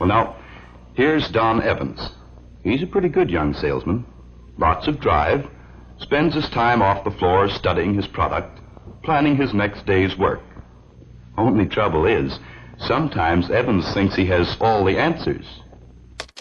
Well, now, here's Don Evans. He's a pretty good young salesman. Lots of drive. Spends his time off the floor studying his product, planning his next day's work. Only trouble is, sometimes Evans thinks he has all the answers.